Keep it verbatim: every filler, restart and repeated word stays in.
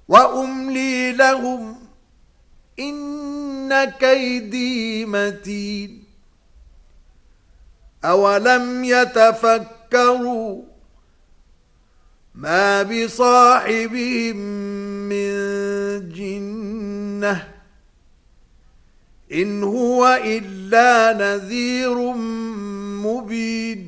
وأملي لهم إن كيدي متين أولم يتفكروا ما بصاحبهم من جنة إن هو إلا نذير مبين